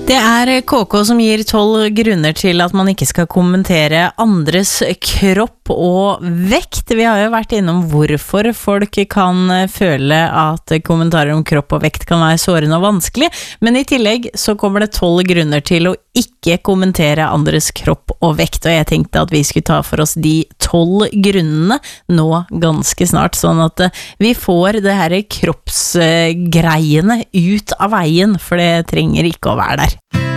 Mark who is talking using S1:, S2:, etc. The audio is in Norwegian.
S1: Det KK som gir 12 grunner til at man ikke skal kommentere andres kropp og vekt. Vi har jo vært innom hvorfor folk kan føle at kommentarer om kropp og vekt kan være sårende og vanskelig, men i tillegg så kommer det 12 grunner til å ikke kommentere andres kropp og vekt, og jeg tenkte at vi skulle ta for oss de 12 grunnene nå ganske snart, sånn at vi får det her kroppsgreiene ut av veien, for det trenger ikke å være der.